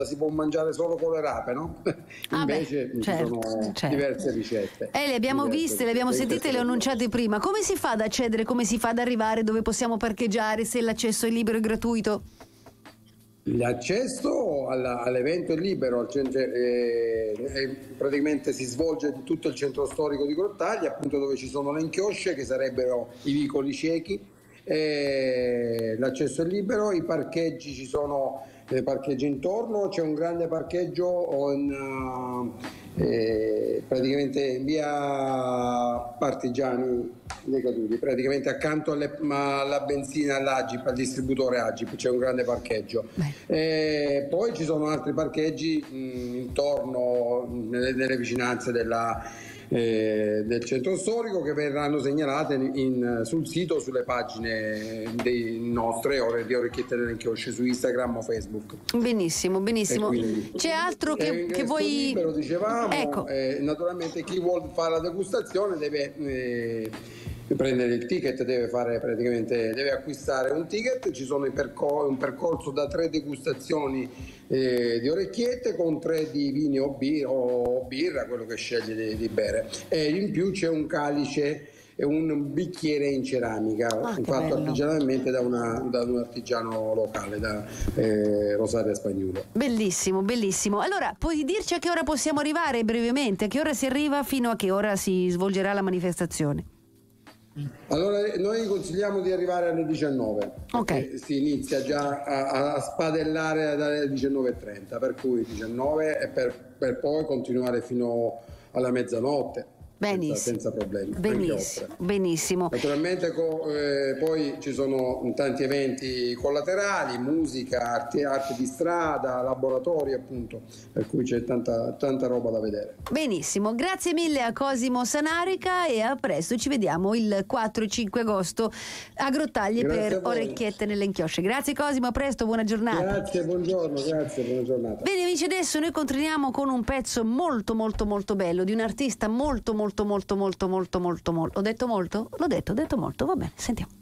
si può mangiare solo con le rape, no? Invece ci sono diverse ricette. Le abbiamo viste, le abbiamo sentite, le ho annunciate prima. Come si fa ad accedere, come si fa ad arrivare, dove possiamo parcheggiare, se l'accesso è libero e gratuito? L'accesso all'evento è libero, praticamente si svolge in tutto il centro storico di Grottaglia, appunto dove ci sono le inchiosce che sarebbero i vicoli ciechi. L'accesso è libero, i parcheggi, ci sono parcheggi intorno, c'è un grande parcheggio praticamente in via Partigiani dei Caduti, praticamente accanto alla benzina, all'Agip, al distributore Agip, c'è un grande parcheggio. Poi ci sono altri parcheggi intorno nelle vicinanze del centro storico, che verranno segnalate sul sito, sulle pagine nostre di Orecchiette nelle Inchiosce su Instagram o Facebook. Benissimo. C'è altro che vuoi? Libero, dicevamo. Ecco. Naturalmente chi vuole fare la degustazione deve prendere il ticket, deve acquistare un ticket. Ci sono un percorso da 3 degustazioni di orecchiette, con 3 di vini o birra, quello che sceglie di bere, e in più c'è un calice e un bicchiere in ceramica fatto artigianalmente da un artigiano locale, da Rosaria Spagnuolo. Bellissimo. Allora, puoi dirci a che ora possiamo arrivare brevemente? A che ora si arriva, fino a che ora si svolgerà la manifestazione? Allora, noi consigliamo di arrivare alle 19, si inizia già a spadellare dalle 19:30, per cui 19 e per poi continuare fino alla mezzanotte. Senza problemi. Benissimo. Naturalmente poi ci sono tanti eventi collaterali, musica, arte di strada, laboratori, appunto, per cui c'è tanta roba da vedere. Benissimo, grazie mille a Cosimo Sanarica e a presto, ci vediamo il 4 e 5 agosto a Grottaglie per Orecchiette nelle Inchiosce. Grazie Cosimo, a presto, buona giornata. Grazie, buongiorno, buona giornata. Bene amici, adesso noi continuiamo con un pezzo molto bello di un artista molto. Ho detto molto? L'ho detto molto, va bene, sentiamo.